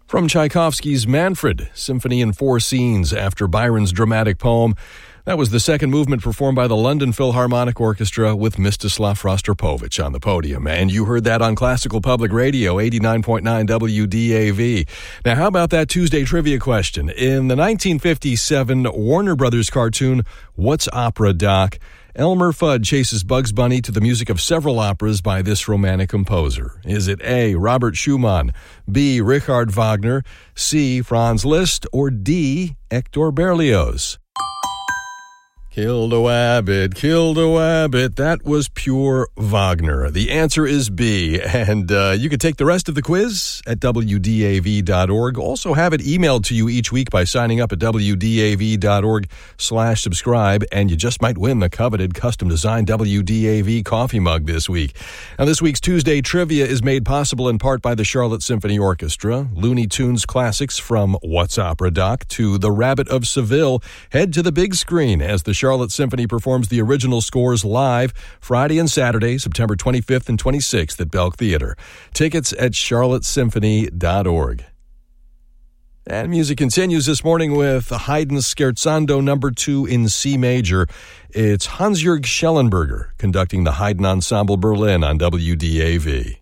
From Tchaikovsky's Manfred, Symphony in Four Scenes after Byron's dramatic poem. That was the second movement performed by the London Philharmonic Orchestra with Mstislav Rostropovich on the podium. And you heard that on Classical Public Radio, 89.9 WDAV. Now, how about that Tuesday trivia question? In the 1957 Warner Brothers cartoon, What's Opera, Doc?, Elmer Fudd chases Bugs Bunny to the music of several operas by this romantic composer. Is it A, Robert Schumann, B, Richard Wagner, C, Franz Liszt, or D, Hector Berlioz? Killed a wabbit, that was pure Wagner. The answer is B, and you can take the rest of the quiz at WDAV.org. Also have it emailed to you each week by signing up at WDAV.org/subscribe, and you just might win the coveted custom-designed WDAV coffee mug this week. Now, this week's Tuesday Trivia is made possible in part by the Charlotte Symphony Orchestra. Looney Tunes classics from What's Opera, Doc? To The Rabbit of Seville. Head to the big screen as the Charlotte Symphony performs the original scores live Friday and Saturday, September 25th and 26th at Belk Theater. Tickets at charlottesymphony.org. And music continues this morning with Haydn's Scherzando No. 2 in C major. It's Hans-Jürg Schellenberger conducting the Haydn Ensemble Berlin on WDAV.